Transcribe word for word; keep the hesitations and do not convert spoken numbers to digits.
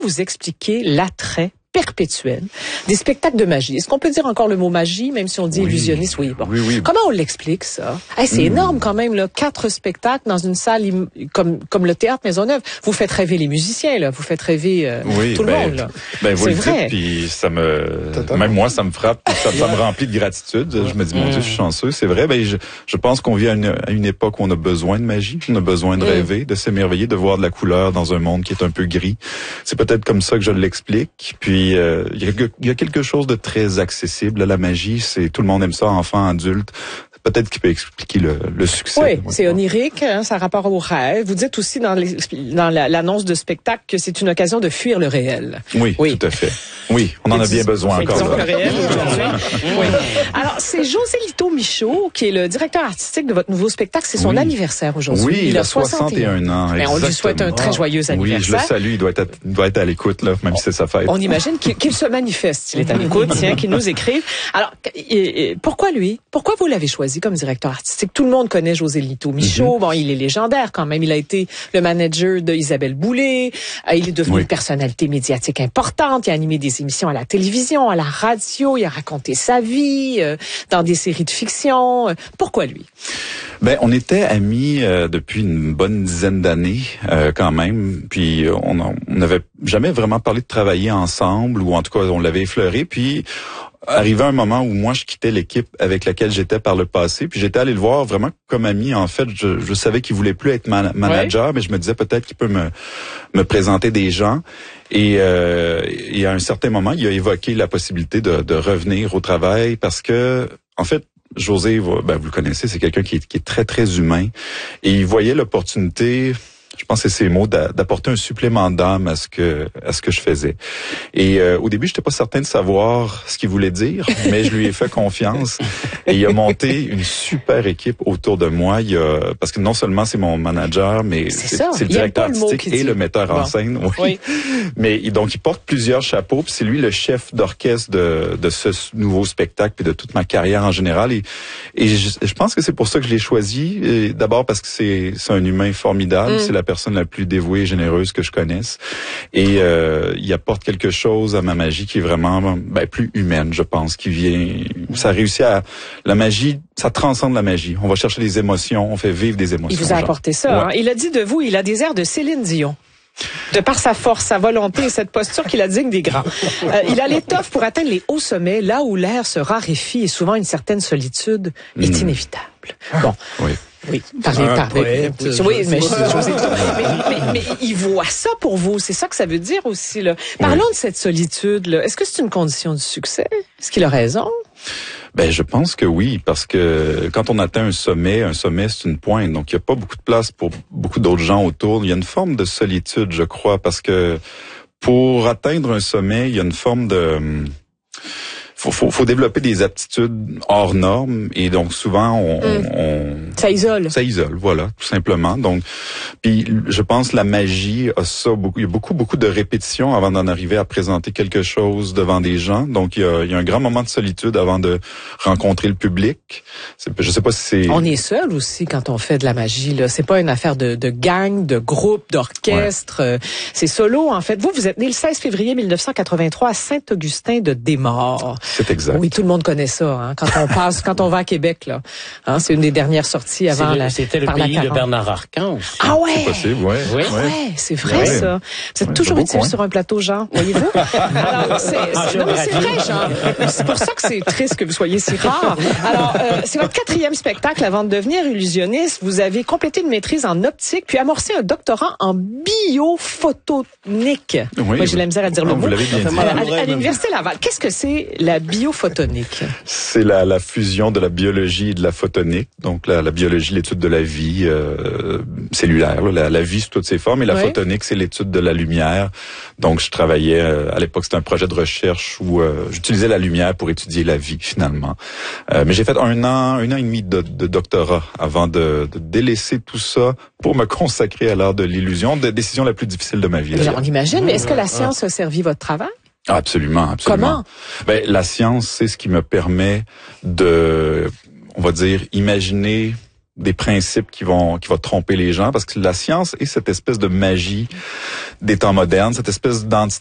vous expliquer l'attrait perpétuel des spectacles de magie. Est-ce qu'on peut dire encore le mot magie, même si on dit oui. illusionniste? Oui, bon. Oui, oui. Comment on l'explique, ça? Hey, c'est mmh. énorme quand même, là. Quatre spectacles dans une salle im- comme, comme le Théâtre Maisonneuve. Vous faites rêver les musiciens, là. Vous faites rêver euh, oui, tout ben, le monde, là. Ben, vous c'est le vrai. dites, puis ça me, Totalement. Même moi, ça me frappe, ça, ça me remplit de gratitude. Je me dis, mon mmh. Dieu, je suis chanceux. C'est vrai, ben, je, je pense qu'on vit à une, à une époque où on a besoin de magie. On a besoin de mmh. rêver, de s'émerveiller, de voir de la couleur dans un monde qui est un peu gris. C'est peut-être comme ça que je l'explique. Puis, euh, il y a Il y a quelque chose de très accessible à la magie. C'est tout le monde aime ça, enfants, adultes. Peut-être qu'il peut expliquer le, le succès. Oui, c'est onirique, hein, ça a rapport au rêve. Vous dites aussi dans, les, dans la, l'annonce de spectacle que c'est une occasion de fuir le réel. Oui, oui. tout à fait. Oui, on en a bien besoin encore. Disons le réel aujourd'hui. Oui. Alors, c'est José Lito Michaud qui est le directeur artistique de votre nouveau spectacle. C'est son oui. anniversaire aujourd'hui. Oui, il, il a soixante et un ans. Mais on lui souhaite un très joyeux anniversaire. Oui, je le salue. Il doit être, il doit être à l'écoute, là, même on, si c'est sa fête. On imagine qu'il, qu'il se manifeste s'il est à l'écoute, tiens, qu'il nous écrive. Alors, et, et, pourquoi lui? Pourquoi vous l'avez choisi comme directeur artistique? Tout le monde connaît José Lito Michaud. Mm-hmm. Bon, il est légendaire quand même. Il a été le manager de Isabelle Boulay. Euh, il est devenu oui. une personnalité médiatique importante. Il a animé des émissions à la télévision, à la radio. Il a raconté sa vie euh, dans des séries de fiction. Euh, pourquoi lui? Ben, on était amis euh, depuis une bonne dizaine d'années euh, quand même. Puis on n'avait jamais vraiment parlé de travailler ensemble, ou en tout cas on l'avait effleuré. Puis arrivé un moment où moi je quittais l'équipe avec laquelle j'étais par le passé, puis j'étais allé le voir vraiment comme ami. En fait, je, je savais qu'il voulait plus être man- manager, ouais. mais je me disais peut-être qu'il peut me me présenter des gens. Et, euh, et à un certain moment, il a évoqué la possibilité de, de revenir au travail parce que, en fait, José, ben vous le connaissez, c'est quelqu'un qui est, qui est très très humain, et il voyait l'opportunité. Je pense que c'est ces mots d'apporter un supplément d'âme à ce que à ce que je faisais. Et euh, au début, j'étais pas certain de savoir ce qu'il voulait dire, mais je lui ai fait confiance et il a monté une super équipe autour de moi. Il a, parce que non seulement c'est mon manager, mais c'est, c'est, c'est le directeur artistique le et le metteur bon. en scène. Oui. oui. Mais donc il porte plusieurs chapeaux. Puis c'est lui le chef d'orchestre de de ce nouveau spectacle et de toute ma carrière en général. Et et je, je pense que c'est pour ça que je l'ai choisi. Et d'abord parce que c'est c'est un humain formidable. Mm. C'est la personne la plus dévouée et généreuse que je connaisse. Et euh, il apporte quelque chose à ma magie qui est vraiment ben, plus humaine, je pense, qui vient... Ça réussit à... La magie, ça transcende la magie. On va chercher des émotions, on fait vivre des émotions. Il vous a apporté ça. Ouais. Hein? Il a dit de vous, il a des airs de Céline Dion. De par sa force, sa volonté et cette posture qu'il a digne des grands. Euh, il a l'étoffe pour atteindre les hauts sommets, là où l'air se raréfie et souvent une certaine solitude mmh. est inévitable. Bon. Oui. Oui, parlez, parlez. Oui, oui, mais, mais, mais, mais il voit ça pour vous. C'est ça que ça veut dire aussi, là. Parlons oui. de cette solitude, là. Est-ce que c'est une condition du succès? Est-ce qu'il a raison? Ben, je pense que oui, parce que quand on atteint un sommet, un sommet, c'est une pointe. Donc, il n'y a pas beaucoup de place pour beaucoup d'autres gens autour. Il y a une forme de solitude, je crois, parce que pour atteindre un sommet, il y a une forme de... Faut, faut, faut développer des aptitudes hors normes, et donc souvent on, mmh. on ça isole. Ça isole, voilà, tout simplement. Donc, puis je pense la magie a ça beaucoup. Il y a beaucoup beaucoup de répétitions avant d'en arriver à présenter quelque chose devant des gens. Donc il y a, il y a un grand moment de solitude avant de rencontrer le public. C'est, je sais pas si c'est. On est seul aussi quand on fait de la magie. Là, c'est pas une affaire de, de gang, de groupe, d'orchestre. Ouais. C'est solo en fait. Vous, vous êtes né le seize février mille neuf cent quatre-vingt-trois à Saint-Augustin de Desmaures. C'est exact. Oui, tout le monde connaît ça. Hein, quand on passe, quand on va à Québec, là, hein, c'est une des dernières sorties avant c'est le, la. C'était le pays de Bernard Arcan aussi. Ah ouais. C'est possible, ouais. Oui, ouais. ouais, c'est vrai ouais. ça. Vous êtes ouais, toujours utile sur un plateau, Jean, voyez-vous. Alors, c'est, c'est, non, mais c'est vrai, Jean. C'est pour ça que c'est triste que vous soyez si rare. Alors, euh, c'est votre quatrième spectacle avant de devenir illusionniste. Vous avez complété une maîtrise en optique, puis amorcé un doctorat en biophotonique. Oui, Moi, j'ai la misère à dire le vous mot. L'avez bien dit. À, à, à l'université Laval. Qu'est-ce que c'est la biophotonique? C'est la, la fusion de la biologie et de la photonique. Donc la, la biologie, l'étude de la vie euh, cellulaire, là, la, la vie sous toutes ses formes, et la oui. photonique, c'est l'étude de la lumière. Donc je travaillais euh, à l'époque, c'était un projet de recherche où euh, j'utilisais la lumière pour étudier la vie finalement. Euh, mais j'ai fait un an, un an et demi de, de doctorat avant de, de délaisser tout ça pour me consacrer à l'art de l'illusion, de décision la plus difficile de ma vie. On imagine. Mais est-ce que la science a servi votre travail? Absolument, absolument. Comment? Ben, la science, c'est ce qui me permet de, on va dire, imaginer des principes qui vont qui vont tromper les gens, parce que la science est cette espèce de magie des temps modernes, cette espèce